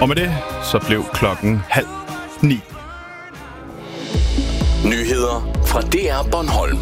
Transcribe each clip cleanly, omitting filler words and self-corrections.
Og med det, så blev klokken 8:30. Nyheder fra DR Bornholm.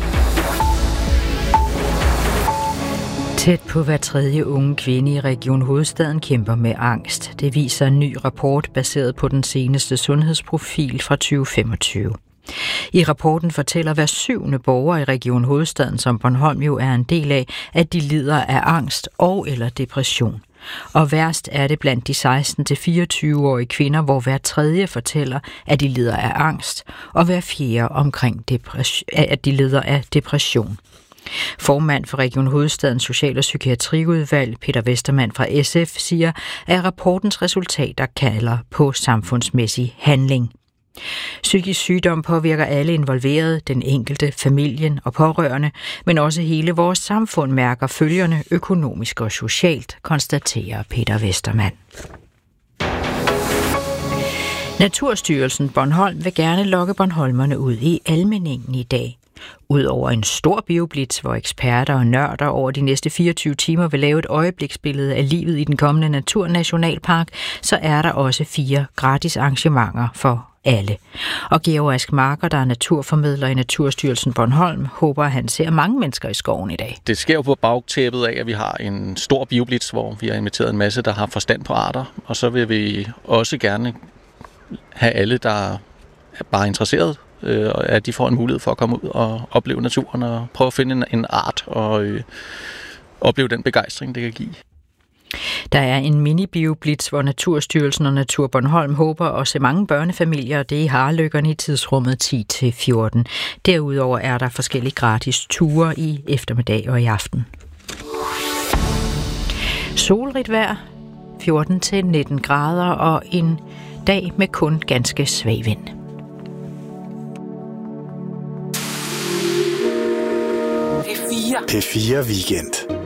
Tæt på hver tredje unge kvinde i Region Hovedstaden kæmper med angst. Det viser en ny rapport baseret på den seneste sundhedsprofil fra 2025. I rapporten fortæller hver 7. borger i Region Hovedstaden, som Bornholm jo er en del af, at de lider af angst og eller depression. Og værst er det blandt de 16-24-årige kvinder, hvor hver tredje fortæller, at de lider af angst, og hver fjerde omkring at de lider af depression. Formand for Region Hovedstadens Social- og Psykiatriudvalg, Peter Westermann fra SF, siger, at rapportens resultater kalder på samfundsmæssig handling. Psykisk sygdom påvirker alle involverede, den enkelte, familien og pårørende, men også hele vores samfund mærker følgerne økonomisk og socialt, konstaterer Peter Westermann. Naturstyrelsen Bornholm vil gerne lokke bornholmerne ud i Almindingen i dag. Udover en stor bioblitz, hvor eksperter og nørder over de næste 24 timer vil lave et øjebliksbillede af livet i den kommende Naturnationalpark, så er der også 4 gratis arrangementer for alle. Og Georg Ask Marker, der er naturformidler i Naturstyrelsen Bornholm, håber, at han ser mange mennesker i skoven i dag. Det sker jo på bagtæppet af, at vi har en stor bioblitz, hvor vi har inviteret en masse, der har forstand på arter. Og så vil vi også gerne have alle, der er bare interesseret, at de får en mulighed for at komme ud og opleve naturen og prøve at finde en art og opleve den begejstring, det kan give. Der er en mini-bioblitz, hvor Naturstyrelsen og Natur Bornholm håber at se mange børnefamilier, og det er i Harlykkerne i tidsrummet 10-14. Derudover er der forskellige gratis ture i eftermiddag og i aften. Solrigt vejr, 14-19 grader og en dag med kun ganske svag vind. P4 Weekend.